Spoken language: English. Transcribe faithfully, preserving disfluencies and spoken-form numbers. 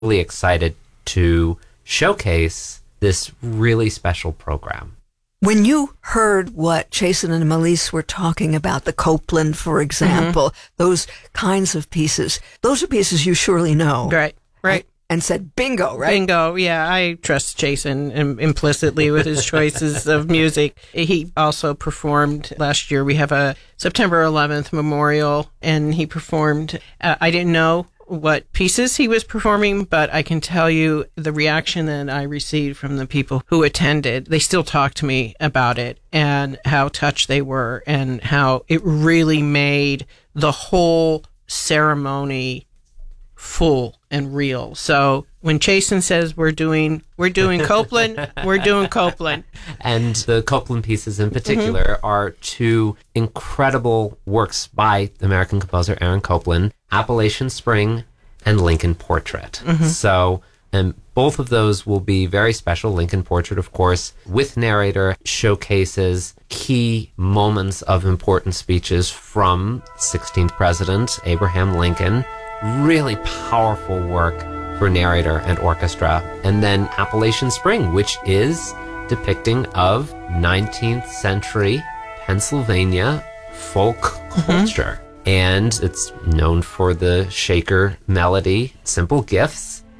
really excited to showcase this really special program. When you heard what Chasen and Melise were talking about, the Copland, for example, mm-hmm. those kinds of pieces, those are pieces you surely know. Right, right. And, and said, bingo, right? Bingo, yeah. I trust Chasen im- implicitly with his choices of music. He also performed last year. We have a September eleventh memorial, and he performed, uh, I didn't know what pieces he was performing, but I can tell you the reaction that I received from the people who attended. They still talk to me about it and how touched they were and how it really made the whole ceremony full and real. So when Chasen says we're doing we're doing Copland, we're doing Copland. And the Copland pieces in particular mm-hmm. are two incredible works by the American composer Aaron Copland, Appalachian Spring and Lincoln Portrait. Mm-hmm. So, and both of those will be very special. Lincoln Portrait, of course, with narrator, showcases key moments of important speeches from sixteenth President Abraham Lincoln. Really powerful work for narrator and orchestra. And then Appalachian Spring, which is depicting of nineteenth century Pennsylvania folk culture. Mm-hmm. And it's known for the shaker melody, Simple Gifts.